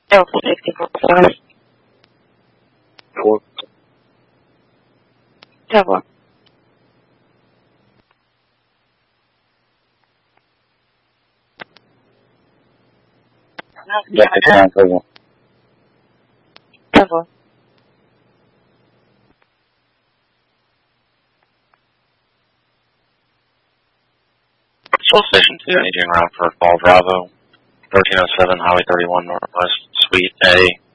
Delta 64 4. Double. Delta 941. Double. Patrol Station 2, aging around for Fall Bravo, 1307 Highway 31 Northwest, Suite A.